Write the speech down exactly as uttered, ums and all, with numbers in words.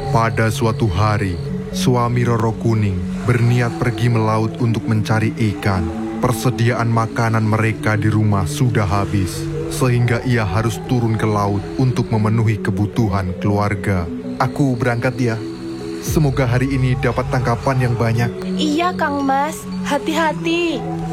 Pada suatu hari, suami Roro Kuning berniat pergi melaut untuk mencari ikan. Persediaan makanan mereka di rumah sudah habis, sehingga ia harus turun ke laut untuk memenuhi kebutuhan keluarga. Aku berangkat ya. Semoga hari ini dapat tangkapan yang banyak. Iya, Kang Mas. Hati-hati.